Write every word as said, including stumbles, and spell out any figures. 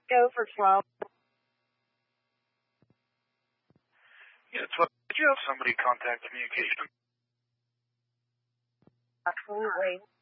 Go for twelve. Yeah, twelve. Did you have somebody contact communication? Absolutely.